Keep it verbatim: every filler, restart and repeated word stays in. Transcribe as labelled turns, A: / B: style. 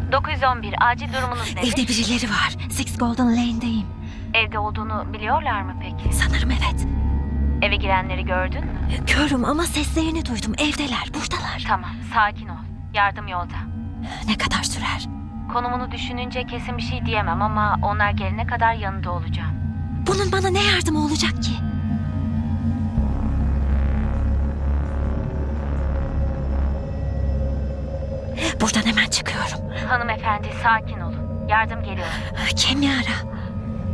A: dokuz yüz on bir acil durumunuz nedir?
B: Evde birileri var. Six Golden Lane'deyim.
A: Evde olduğunu biliyorlar mı peki?
B: Sanırım evet.
A: Eve girenleri gördün mü?
B: Körüm ama seslerini duydum. Evdeler, buradalar.
A: Tamam, sakin ol. Yardım yolda.
B: Ne kadar sürer?
A: Konumunu düşününce kesin bir şey diyemem ama onlar gelene kadar yanında olacağım.
B: Bunun bana ne yardımı olacak ki? Buradan hemen çıkıyorum.
A: Hanımefendi sakin olun. Yardım geliyor.
B: Kimi ara?